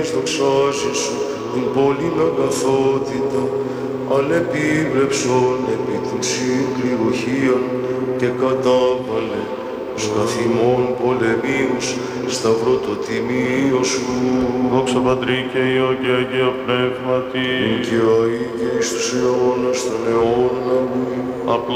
Δοξάζει σου την πολλήν αγαθότητα, αλλά επίβλεψον επί των συγκληροχείων και κατάβαλε τους καθημών πολεμίους σταυρό το τιμίο σου. Δόξα Πατρί και Υιό και Αγία Πνεύματι. Και αεί και εις τους αιώνας των αιώνων. Αμήν.